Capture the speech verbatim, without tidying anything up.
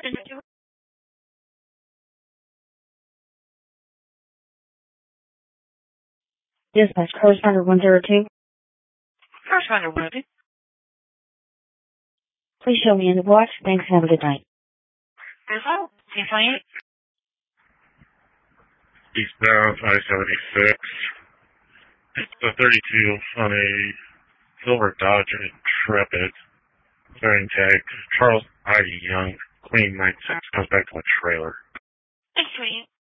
Dispatch, correspondent one zero two. Correspondent one zero two. Please show me in the watch. Thanks. Have a good night. Result, C twenty-eight. Eastbound I seventy-six. It's the thirty-two on a silver Dodge Intrepid. Bearing tag Charles I. Young, Queen nine six, comes back to a trailer. Thanks, sweetie.